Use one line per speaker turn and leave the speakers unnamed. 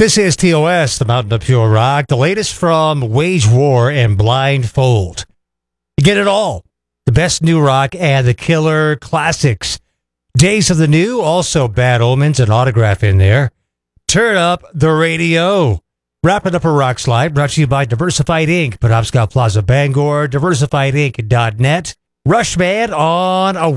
This is TOS, the Mountain of Pure Rock, the latest from Wage War and Blindfold. You get it all. The best new rock and the killer classics. Days of the New, also Bad Omens, an autograph in there. Turn up the radio. Wrapping up a rock slide, brought to you by Diversified Inc., Penobscot Plaza, Bangor, diversifiedinc.net. Rushman on a